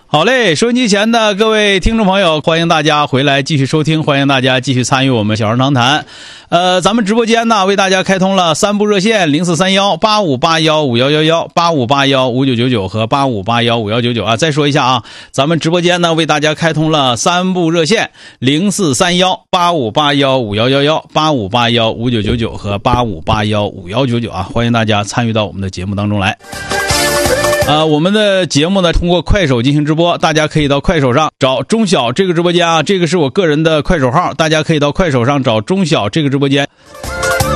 好嘞，收音机前的各位听众朋友，欢迎大家回来继续收听，欢迎大家继续参与我们小人长谈。咱们直播间呢为大家开通了3部热线，0431-8581-5111、8581-5999和8581-5199啊。再说一下啊，咱们直播间呢为大家开通了3部热线，0431-8581-5111、8581-5999和8581-5199啊。欢迎大家参与到我们的节目当中来。我们的节目呢通过快手进行直播，大家可以到快手上找中小这个直播间啊，这个是我个人的快手号，大家可以到快手上找中小这个直播间。